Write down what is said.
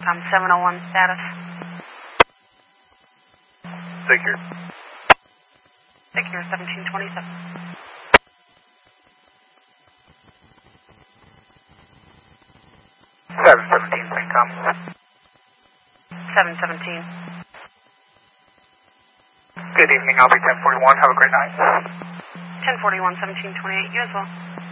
701 status. Figure. Figure 1727. 717, St. Thomas. 717. Good evening, I'll be 1041. Have a great night. 1041, 1728. You as well.